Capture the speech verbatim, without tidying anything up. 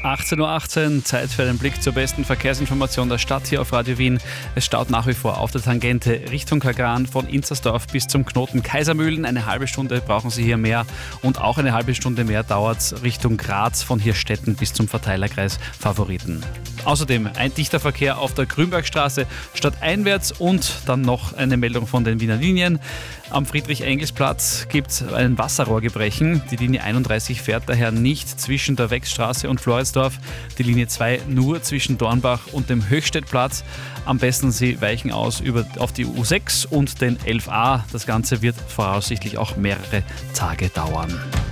achtzehn Uhr achtzehn, Zeit für einen Blick zur besten Verkehrsinformation der Stadt hier auf Radio Wien. Es staut nach wie vor auf der Tangente Richtung Kagran von Inzersdorf bis zum Knoten Kaisermühlen. Eine halbe Stunde brauchen Sie hier mehr und auch eine halbe Stunde mehr dauert es Richtung Graz von Hirstetten bis zum Verteilerkreis Favoriten. Außerdem ein dichter Verkehr auf der Grünbergstraße stadteinwärts und dann noch eine Meldung von den Wiener Linien. Am Friedrich-Engels-Platz gibt es ein Wasserrohrgebrechen. Die Linie einunddreißig fährt daher nicht zwischen der Wechsstraße und Floridsdorf. Die Linie zwei nur zwischen Dornbach und dem Höchstedtplatz. Am besten Sie weichen aus über, auf die U sechs und den elf a. Das Ganze wird voraussichtlich auch mehrere Tage dauern.